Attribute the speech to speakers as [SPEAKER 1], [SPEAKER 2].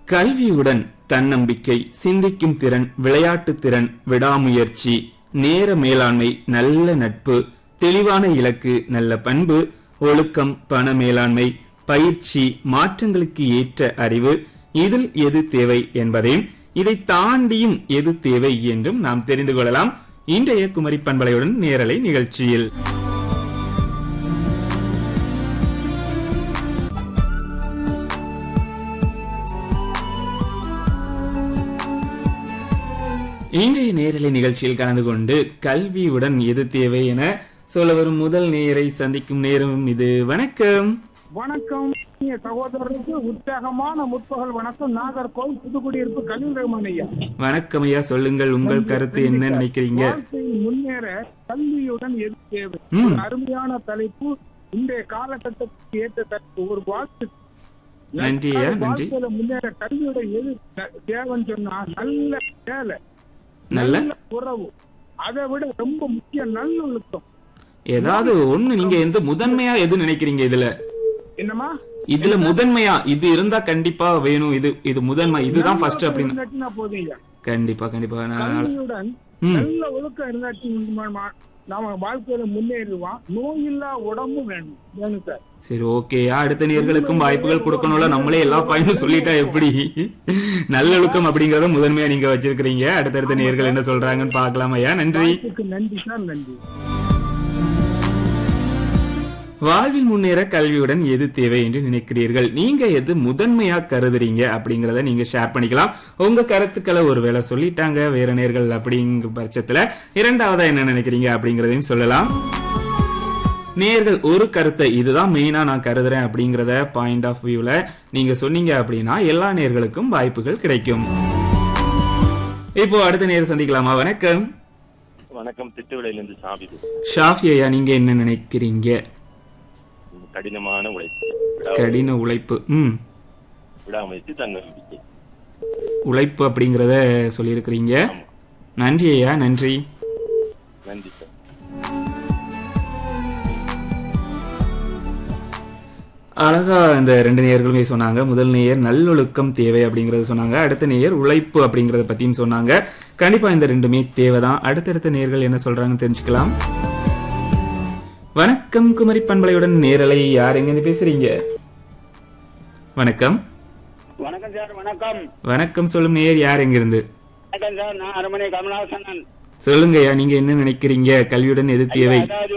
[SPEAKER 1] கல்வியுடன் தன்னம்பிக்கை, சிந்திக்கும் திறன், விளையாட்டு திறன், விடாமுயற்சி, நேர மேலாண்மை, நல்ல நட்பு, தெளிவான இலக்கு, நல்ல பண்பு, ஒழுக்கம், பண மேலாண்மை, பயிற்சி, மாற்றங்களுக்கு ஏற்ற அறிவு, இதில் எது தேவை என்பதையும் இதை தாண்டியும் எது தேவை என்றும் நாம் தெரிந்து கொள்ளலாம் இன்றைய குமரி பண்பலையுடன் நேரலை நிகழ்ச்சியில். இன்றைய நேரலை நிகழ்ச்சியில் கலந்து கொண்டு கல்வியுடன் எது தேவை என சொல்ல வரும் முதல் நேரை சந்திக்கும் நேரம் இது. வணக்கம்.
[SPEAKER 2] வணக்கம் சகோதரருக்கு உற்சாகமான முற்பகல் வணக்கம். நாகர்கோவில் புதுக்குடியிருப்பு கலீல் ரஹ்மான் ஐயா.
[SPEAKER 1] வணக்கம் ஐயா, சொல்லுங்கள் உங்கள் கருத்து என்ன நினைக்கிறீங்க?
[SPEAKER 2] முன்னேற கல்வியுடன் எது தேவை, அருமையான தலைப்பு, இன்றைய காலகட்டத்துக்கு ஏற்ற தலைப்பு. ஒரு வாழ்த்து.
[SPEAKER 1] நன்றி ஐயா, நன்றி.
[SPEAKER 2] முன்னேற கல்வியுடன் எது தேவைன்னு சொன்னா நல்ல வேலை,
[SPEAKER 1] நல்ல
[SPEAKER 2] உறவு, அதை விட ரொம்ப முக்கியம் நல்லொழுக்கம்.
[SPEAKER 1] ஏதாவது ஒண்ணு நீங்க எந்த முதன்மையா எது நினைக்கிறீங்க?
[SPEAKER 2] என்னமா
[SPEAKER 1] இதுல முதன்மையா இது இருந்தா கண்டிப்பா வேணும், இது முதன்மை, இதுதான் ஃபர்ஸ்ட் அப்படின்னு கண்டிப்பா கண்டிப்பா
[SPEAKER 2] கல்வியுடன் நல்ல ஒழுக்கம் இருந்தாச்சு நாம வாழ்க்கையில முன்னேறுவான். நோயில்லா உடம்பும் வேணும் சார்.
[SPEAKER 1] சரி, ஓகே. அடுத்த நேயர்களுக்கும் வாய்ப்புகள் கொடுக்கணும்ல, நம்மளே எல்லா பாயிண்டும் சொல்லிட்டா எப்படி? நல்லொழுக்கம் அப்படிங்கறத முதன்மையா நீங்க வச்சிருக்கீங்க. அடுத்தடுத்த நேயர்கள் என்ன சொல்றாங்கன்னு பாக்கலாம் ஐயா. நன்றி.
[SPEAKER 2] நன்றி சார், நன்றி.
[SPEAKER 1] வாழ்வில் முன்னேற கல்வியுடன் எது தேவை என்று நினைக்கிறீர்கள்? நீங்க எது முதன்மையா கருதுறீங்க அப்படிங்கறத நீங்க ஷேர் பண்ணிக்கலாம். உங்க கருத்துக்களை ஒருவேளை சொல்லிட்டாங்க வேற நேர்கள் அப்படிங்கிற பட்சத்துல இரண்டாவதா என்ன நினைக்கிறீங்க அப்படிங்கறதையும் சொல்லலாம். நேர்கள் ஒரு கருத்தை இதுதான் மெயினா நான் கருதுறேன் அப்படிங்கறத பாயிண்ட் ஆஃப் வியூல நீங்க சொன்னீங்க அப்படின்னா எல்லா நேர்களுக்கும் வாய்ப்புகள் கிடைக்கும். இப்போ அடுத்த நேரம் சந்திக்கலாமா? வணக்கம்.
[SPEAKER 3] வணக்கம். திட்டுவிளையிலிருந்து
[SPEAKER 1] ஷாஃபி ஐயா, நீங்க என்ன நினைக்கிறீங்க?
[SPEAKER 3] கடினமான உழைப்பு,
[SPEAKER 1] கடின உழைப்பு,
[SPEAKER 3] விடாமுயற்சி, தன்னம்பிக்கை,
[SPEAKER 1] உழைப்பு அப்படிங்கறத சொல்லியிருக்கிறீங்க. நன்றி ஐயா, நன்றி.
[SPEAKER 3] நன்றி சார்.
[SPEAKER 1] அழகா இந்த ரெண்டு நேயர்களுமே சொன்னாங்க. முதல் நேயர் நல்லொழுக்கம் தேவை அப்படிங்கறது சொன்னாங்க. அடுத்த நேயர் உழைப்பு அப்படிங்கறத பத்தியும் சொன்னாங்க. கண்டிப்பா இந்த ரெண்டுமே தேவைதான். அடுத்தடுத்த நேயர்கள் என்ன சொல்றாங்கன்னு தெரிஞ்சுக்கலாம். வணக்கம். குமரி பண்பலையுடன் நேரலை. யார் எங்க பேசுறீங்க? வணக்கம்.
[SPEAKER 4] வணக்கம் சார். வணக்கம்.
[SPEAKER 1] வணக்கம். சொல்லும் நேயர் யார் எங்க இருந்து?
[SPEAKER 4] வணக்கம் சார், நான் அரண்மனை கமலஹாசன்.
[SPEAKER 1] சொல்லுங்க ஐயா, நீங்க என்ன நினைக்கிறீங்க? கல்வியுடன் எது தேவை?